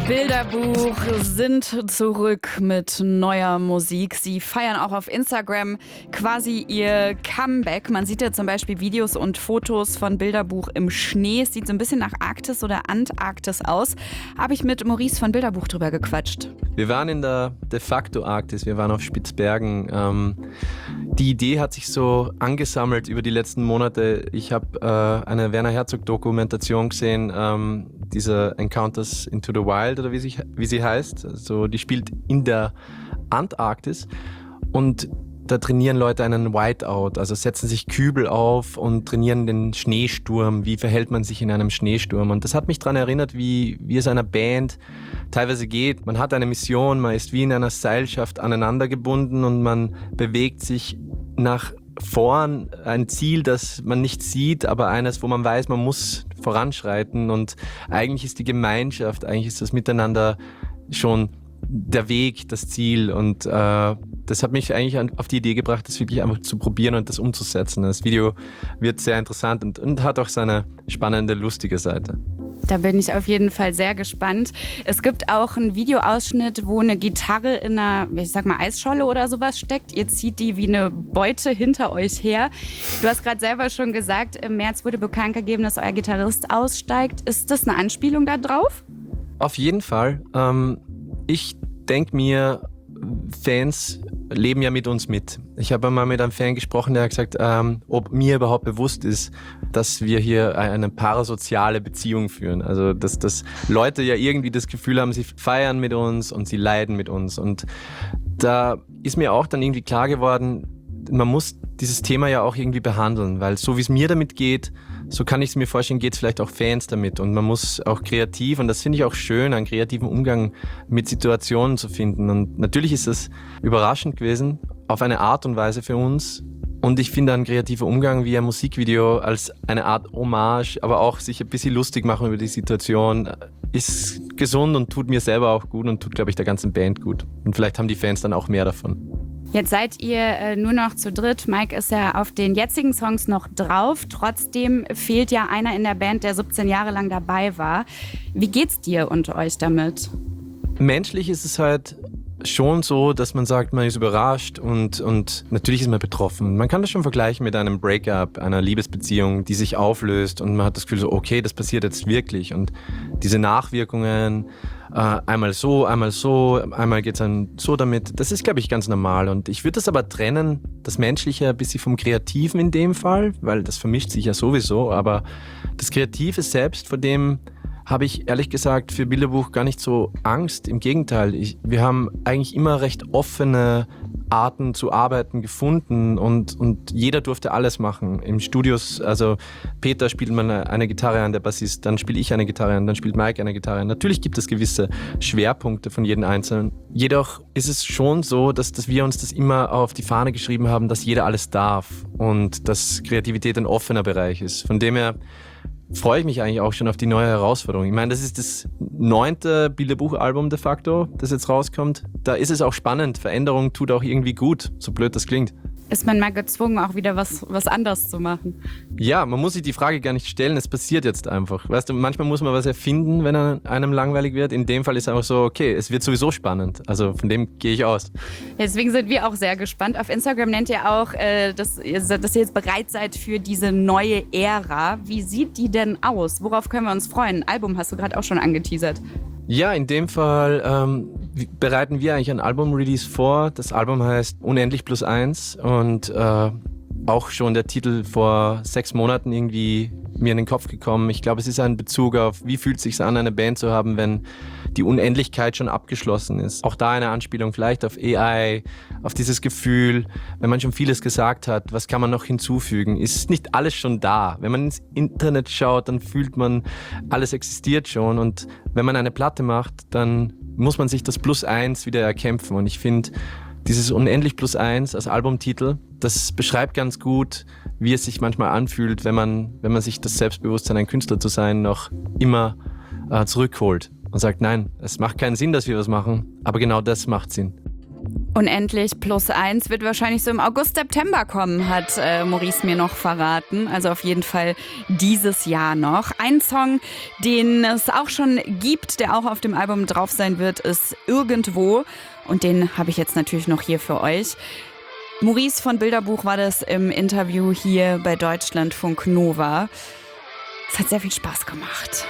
Bilderbuch sind zurück mit neuer Musik. Sie feiern auch auf Instagram quasi ihr Comeback. Man sieht ja zum Beispiel Videos und Fotos von Bilderbuch im Schnee. Es sieht so ein bisschen nach Arktis oder Antarktis aus. Habe ich mit Maurice von Bilderbuch drüber gequatscht. Wir waren in der de facto Arktis, wir waren auf Spitzbergen. Die Idee hat sich so angesammelt über die letzten Monate. Ich habe eine Werner Herzog-Dokumentation gesehen, diese Encounters into the Wild oder wie sie heißt. Also die spielt in der Antarktis und da trainieren Leute einen Whiteout, also setzen sich Kübel auf und trainieren den Schneesturm. Wie verhält man sich in einem Schneesturm? Und das hat mich daran erinnert, wie es einer Band teilweise geht. Man hat eine Mission, man ist wie in einer Seilschaft aneinander gebunden und man bewegt sich nach vorn, ein Ziel, das man nicht sieht, aber eines, wo man weiß, man muss voranschreiten. Und eigentlich ist die Gemeinschaft, eigentlich ist das Miteinander schon der Weg, das Ziel. Und das hat mich eigentlich auf die Idee gebracht, das wirklich einfach zu probieren und das umzusetzen. Das Video wird sehr interessant und hat auch seine spannende, lustige Seite. Da bin ich auf jeden Fall sehr gespannt. Es gibt auch einen Videoausschnitt, wo eine Gitarre in einer, ich sag mal, Eisscholle oder sowas steckt. Ihr zieht die wie eine Beute hinter euch her. Du hast gerade selber schon gesagt, im März wurde bekannt gegeben, dass euer Gitarrist aussteigt. Ist das eine Anspielung da drauf? Auf jeden Fall. Ich denke mir, Fans leben ja mit uns mit. Ich habe einmal mit einem Fan gesprochen, der hat gesagt, ob mir überhaupt bewusst ist, dass wir hier eine parasoziale Beziehung führen. Also dass Leute ja irgendwie das Gefühl haben, sie feiern mit uns und sie leiden mit uns. Und da ist mir auch dann irgendwie klar geworden, man muss dieses Thema ja auch irgendwie behandeln, weil so wie es mir damit geht, so kann ich es mir vorstellen, geht es vielleicht auch Fans damit. Und man muss auch kreativ, und das finde ich auch schön, einen kreativen Umgang mit Situationen zu finden. Und natürlich ist das überraschend gewesen, auf eine Art und Weise für uns. Und ich finde, ein kreativer Umgang wie ein Musikvideo als eine Art Hommage, aber auch sich ein bisschen lustig machen über die Situation, ist gesund und tut mir selber auch gut und tut, glaube ich, der ganzen Band gut. Und vielleicht haben die Fans dann auch mehr davon. Jetzt seid ihr nur noch zu dritt. Mike ist ja auf den jetzigen Songs noch drauf. Trotzdem fehlt ja einer in der Band, der 17 Jahre lang dabei war. Wie geht's dir und euch damit? Menschlich ist es halt schon so, dass man sagt, man ist überrascht und natürlich ist man betroffen. Man kann das schon vergleichen mit einem Breakup, einer Liebesbeziehung, die sich auflöst und man hat das Gefühl so, okay, das passiert jetzt wirklich. Und diese Nachwirkungen, einmal so, einmal geht's dann so damit, das ist, glaube ich, ganz normal. Und ich würde das aber trennen, das Menschliche ein bisschen vom Kreativen in dem Fall, weil das vermischt sich ja sowieso, aber das Kreative selbst, vor dem habe ich ehrlich gesagt für Bilderbuch gar nicht so Angst. Im Gegenteil, wir haben eigentlich immer recht offene Arten zu arbeiten gefunden und jeder durfte alles machen. Im Studios, also Peter spielt mal eine Gitarre an, der Bassist, dann spiele ich eine Gitarre an, dann spielt Mike eine Gitarre an. Natürlich gibt es gewisse Schwerpunkte von jedem Einzelnen. Jedoch ist es schon so, dass wir uns das immer auf die Fahne geschrieben haben, dass jeder alles darf und dass Kreativität ein offener Bereich ist. Von dem her freue ich mich eigentlich auch schon auf die neue Herausforderung. Ich meine, das ist das 9. Bilderbuch-Album de facto, das jetzt rauskommt. Da ist es auch spannend. Veränderung tut auch irgendwie gut, so blöd das klingt. Ist man mal gezwungen, auch wieder was anderes zu machen? Ja, man muss sich die Frage gar nicht stellen, es passiert jetzt einfach. Weißt du, manchmal muss man was erfinden, wenn einem langweilig wird. In dem Fall ist es einfach so, okay, es wird sowieso spannend. Also von dem gehe ich aus. Deswegen sind wir auch sehr gespannt. Auf Instagram nennt ihr auch, dass ihr jetzt bereit seid für diese neue Ära. Wie sieht die denn aus? Worauf können wir uns freuen? Ein Album hast du gerade auch schon angeteasert. Ja, in dem Fall bereiten wir eigentlich ein Album-Release vor. Das Album heißt Unendlich plus 1 und auch schon der Titel vor 6 Monaten irgendwie mir in den Kopf gekommen. Ich glaube, es ist ein Bezug auf, wie fühlt es sich an, eine Band zu haben, wenn die Unendlichkeit schon abgeschlossen ist. Auch da eine Anspielung vielleicht auf AI, auf dieses Gefühl, wenn man schon vieles gesagt hat, was kann man noch hinzufügen? Ist nicht alles schon da? Wenn man ins Internet schaut, dann fühlt man, alles existiert schon. Und wenn man eine Platte macht, dann muss man sich das Plus 1 wieder erkämpfen. Und ich finde, dieses Unendlich plus 1 als Albumtitel, das beschreibt ganz gut, wie es sich manchmal anfühlt, wenn man sich das Selbstbewusstsein, ein Künstler zu sein, noch immer zurückholt und sagt, nein, es macht keinen Sinn, dass wir was machen, aber genau das macht Sinn. Unendlich +1 wird wahrscheinlich so im August, September kommen, hat Maurice mir noch verraten. Also auf jeden Fall dieses Jahr noch. Ein Song, den es auch schon gibt, der auch auf dem Album drauf sein wird, ist Irgendwo. Und den habe ich jetzt natürlich noch hier für euch. Maurice von Bilderbuch war das im Interview hier bei Deutschlandfunk Nova. Es hat sehr viel Spaß gemacht.